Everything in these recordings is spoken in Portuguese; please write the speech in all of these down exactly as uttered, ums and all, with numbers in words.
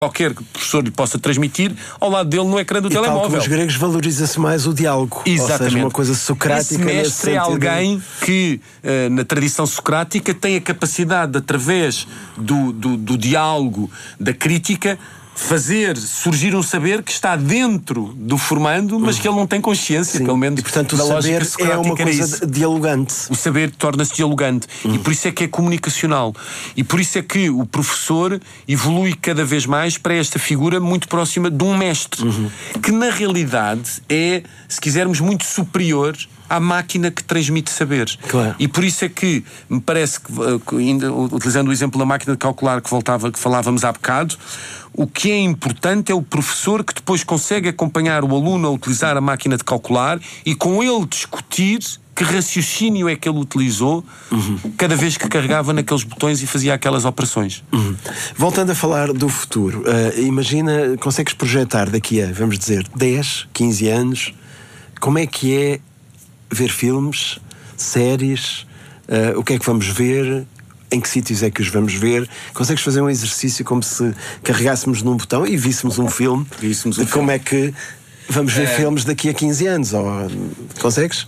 qualquer professor lhe possa transmitir ao lado dele no ecrã do e telemóvel. Tal como os gregos, valoriza-se mais o diálogo. Exatamente. Ou seja, uma coisa socrática. Esse mestre é alguém que, uh, na tradição socrática, tem a capacidade de, através do, do, do diálogo, da crítica, fazer surgir um saber que está dentro do formando, mas que ele não tem consciência, Sim. pelo menos. E, portanto, o da saber é uma coisa dialogante. O saber torna-se dialogante. Uhum. E por isso é que é comunicacional. E por isso é que o professor evolui cada vez mais para esta figura muito próxima de um mestre. Uhum. Que, na realidade, é, se quisermos, muito superior à máquina que transmite saber. Claro. E por isso é que me parece que, ainda utilizando o exemplo da máquina de calcular que, voltava, que falávamos há bocado, o que é importante é o professor que depois consegue acompanhar o aluno a utilizar a máquina de calcular e com ele discutir que raciocínio é que ele utilizou uhum. cada vez que carregava naqueles botões e fazia aquelas operações. Uhum. Voltando a falar do futuro, uh, imagina, consegues projetar daqui a, vamos dizer, dez, quinze anos, como é que é ver filmes, séries, uh, o que é que vamos ver, em que sítios é que os vamos ver? Consegues fazer um exercício como se carregássemos num botão e víssemos um filme víssemos um de como filme. é que vamos ver é... filmes daqui a quinze anos? Ou... Consegues?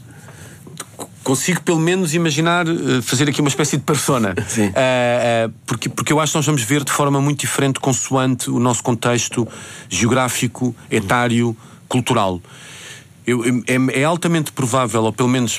Consigo pelo menos imaginar uh, fazer aqui uma espécie de persona. Sim. Uh, uh, porque, porque eu acho que nós vamos ver de forma muito diferente consoante o nosso contexto geográfico, etário, cultural. Eu, é, é altamente provável, ou pelo menos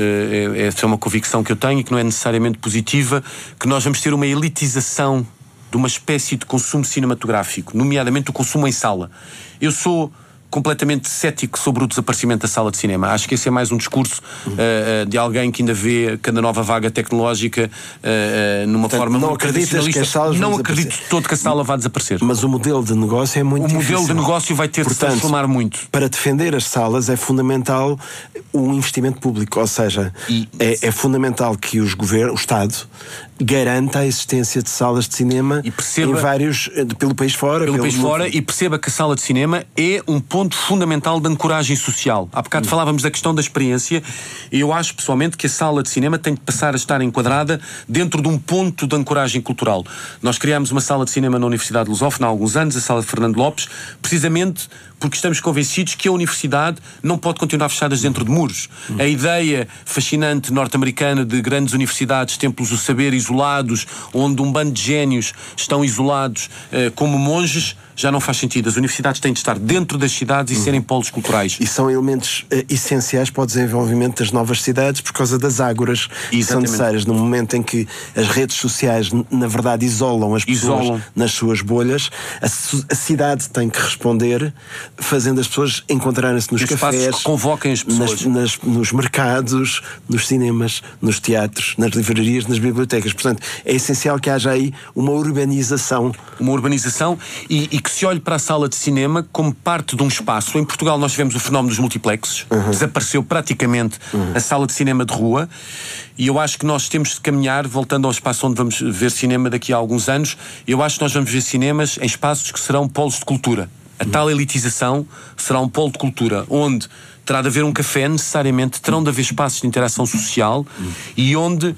é, é, essa é uma convicção que eu tenho e que não é necessariamente positiva, que nós vamos ter uma elitização de uma espécie de consumo cinematográfico, nomeadamente o consumo em sala. Eu sou completamente cético sobre o desaparecimento da sala de cinema. Acho que esse é mais um discurso uh, de alguém que ainda vê cada nova vaga tecnológica uh, numa Portanto, forma não muito acreditas que as salas Não vão acredito desaparecer. todo que a sala vá desaparecer. Mas o modelo de negócio é muito O difícil. modelo de negócio vai ter Portanto, de se transformar muito. Para defender as salas é fundamental o investimento público, ou seja, e... é, é fundamental que os governos, o Estado garanta a existência de salas de cinema e perceba, em vários, pelo país fora. Pelo, pelo país mundo. fora, e perceba que a sala de cinema é um ponto fundamental de ancoragem social. Há bocado hum. falávamos da questão da experiência e eu acho pessoalmente que a sala de cinema tem de passar a estar enquadrada dentro de um ponto de ancoragem cultural. Nós criámos uma sala de cinema na Universidade de Lusófona há alguns anos, a Sala de Fernando Lopes, precisamente porque estamos convencidos que a universidade não pode continuar fechada dentro de muros. Hum. A ideia fascinante norte-americana de grandes universidades, templos do saber isolados, onde um bando de génios estão isolados eh, como monges, já não faz sentido. As universidades têm de estar dentro das cidades e uhum. serem polos culturais. E são elementos uh, essenciais para o desenvolvimento das novas cidades por causa das ágoras que são necessárias. No momento em que as redes sociais, na verdade, isolam as pessoas isolam. nas suas bolhas, a, a cidade tem que responder, fazendo as pessoas encontrarem-se nos cafés, que convoquem as pessoas. Nas, nas, nos mercados, nos cinemas, nos teatros, nas livrarias, nas bibliotecas. Portanto, é essencial que haja aí uma urbanização. Uma urbanização e, e que se olhe para a sala de cinema como parte de um espaço. Em Portugal nós tivemos o fenómeno dos multiplexes, uhum. desapareceu praticamente uhum. a sala de cinema de rua, e eu acho que nós temos de caminhar, voltando ao espaço onde vamos ver cinema daqui a alguns anos, eu acho que nós vamos ver cinemas em espaços que serão polos de cultura. A uhum. tal elitização será um polo de cultura, onde terá de haver um café, necessariamente, terão de haver espaços de interação social uhum. e onde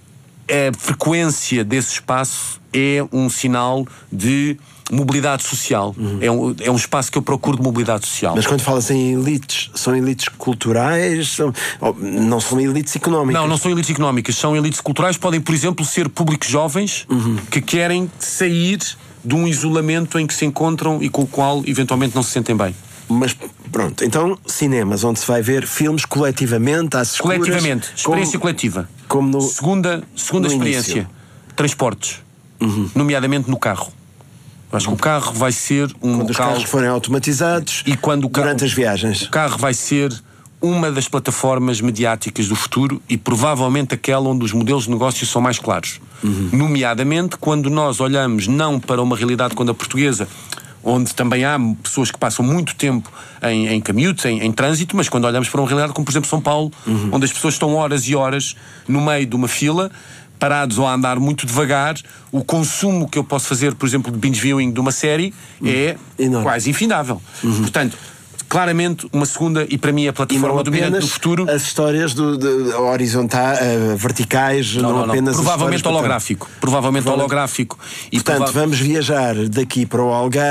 a frequência desse espaço é um sinal de mobilidade social. Uhum. É, um, é um espaço que eu procuro de mobilidade social. Mas quando falas em elites, são elites culturais? São, não são elites económicas? Não, não são elites económicas. São elites culturais. Podem, por exemplo, ser públicos jovens uhum. que querem sair de um isolamento em que se encontram e com o qual, eventualmente, não se sentem bem. Mas, pronto, então, cinemas onde se vai ver filmes coletivamente, às escuras... Coletivamente. Experiência como, coletiva. Como no, segunda segunda no experiência. Início. Transportes. Uhum. Nomeadamente no carro. Acho que o carro vai ser um quando local... os carros forem automatizados e quando o carro, durante as viagens. O carro vai ser uma das plataformas mediáticas do futuro e provavelmente aquela onde os modelos de negócio são mais claros. Uhum. Nomeadamente quando nós olhamos não para uma realidade como a portuguesa, onde também há pessoas que passam muito tempo em, em commute, em, em trânsito, mas quando olhamos para uma realidade como, por exemplo, São Paulo, uhum. onde as pessoas estão horas e horas no meio de uma fila, parados ou a andar muito devagar, o consumo que eu posso fazer, por exemplo, de binge viewing de uma série uhum. é enorme. Quase infindável. Uhum. Portanto, claramente uma segunda e para mim a plataforma dominante do futuro. As histórias do, de, horizontais, uh, verticais, não, não, não apenas provavelmente as holográfico. Provavelmente holográfico. E portanto, prova... vamos viajar daqui para o Algarve.